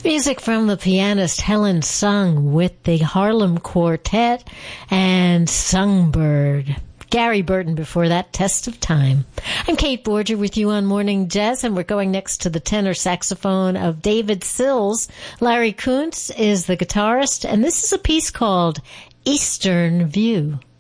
Music from the pianist Helen Sung with the Harlem Quartet and Songbird. Gary Burton before that, Test of Time. I'm Kate Borger with you on Morning Jazz, and we're going next to the tenor saxophone of David Sills. Larry Kuntz is the guitarist, and this is a piece called Eastern View.